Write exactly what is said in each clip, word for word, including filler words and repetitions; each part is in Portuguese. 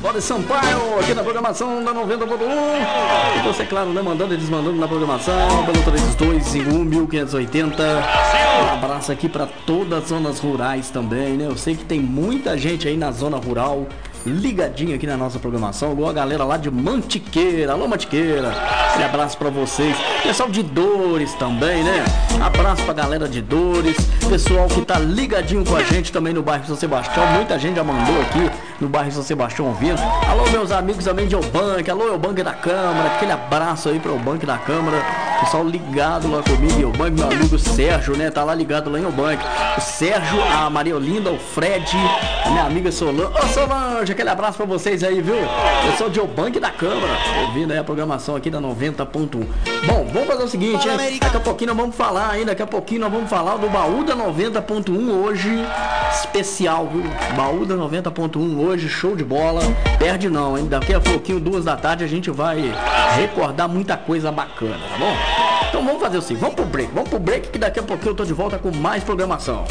Boris Sampaio, aqui na programação da noventa ponto um. E você, claro, né, mandando e desmandando na programação, pelo três dois cinco um mil quinhentos e oitenta. Um abraço aqui para todas as zonas rurais também, né? Eu sei que tem muita gente aí na zona rural ligadinho aqui na nossa programação, igual a galera lá de Mantiqueira. Alô, Mantiqueira, aquele abraço pra vocês. Pessoal de Dores também, né? Abraço pra galera de Dores. Pessoal que tá ligadinho com a gente também no bairro São Sebastião. Muita gente já mandou aqui no bairro São Sebastião ouvindo. Alô, meus amigos também de Eubank. Alô, Eubank da Câmara. Aquele abraço aí pro Eubank da Câmara. Pessoal ligado lá comigo em Eubank. Meu amigo Sérgio, né? Tá lá ligado lá em Eubank. O Sérgio, a Maria Olinda, o Fred, a minha amiga Solange. Ô, Solange, aquele abraço pra vocês aí, viu? Pessoal de Eubank da Câmara, ouvindo aí a programação aqui da noventa ponto um. Bom, vamos fazer o seguinte, hein? Daqui a pouquinho nós vamos falar aí, daqui a pouquinho nós vamos falar do baú da noventa ponto um hoje, especial, viu? Baú da noventa ponto um hoje, show de bola. Perde não, hein? Daqui a pouquinho, duas da tarde, a gente vai recordar muita coisa bacana, tá bom? Então vamos fazer o seguinte, vamos pro break, vamos pro break que daqui a pouquinho eu tô de volta com mais programação.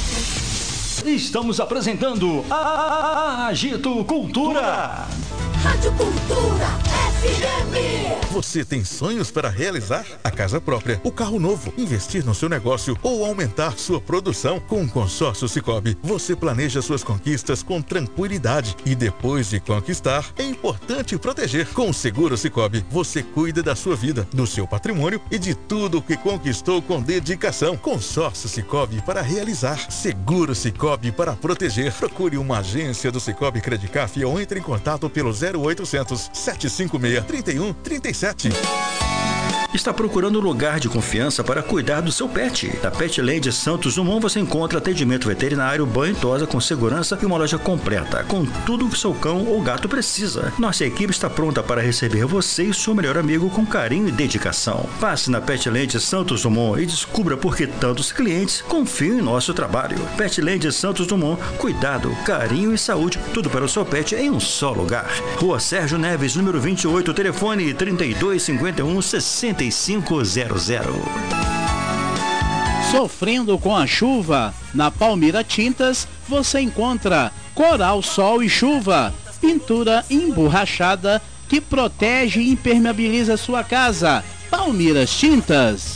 Estamos apresentando a Agito Cultura. Rádio Cultura F M. Você tem sonhos para realizar? A casa própria, o carro novo, investir no seu negócio ou aumentar sua produção? Com o Consórcio Sicoob, você planeja suas conquistas com tranquilidade e depois de conquistar, é importante proteger. Com o Seguro Sicoob, você cuida da sua vida, do seu patrimônio e de tudo o que conquistou com dedicação. Consórcio Sicoob para realizar. Seguro Sicoob para proteger. Procure uma agência do Sicoob Credicaf ou entre em contato pelo zero oitocentos, sete cinco seis, três um três sete. Está procurando um lugar de confiança para cuidar do seu pet? Na Petland Santos Dumont você encontra atendimento veterinário, banho e tosa com segurança e uma loja completa, com tudo que seu cão ou gato precisa. Nossa equipe está pronta para receber você e seu melhor amigo com carinho e dedicação. Passe na Petland Santos Dumont e descubra por que tantos clientes confiam em nosso trabalho. Petland Santos Dumont, cuidado, carinho e saúde, tudo para o seu pet em um só lugar. Rua Sérgio Neves, número vinte e oito, telefone trinta e dois cinquenta e um, sessenta e cinco zero zero. Sofrendo com a chuva? Na Palmira Tintas você encontra Coral Sol e Chuva, pintura emborrachada que protege e impermeabiliza sua casa. Palmiras Tintas.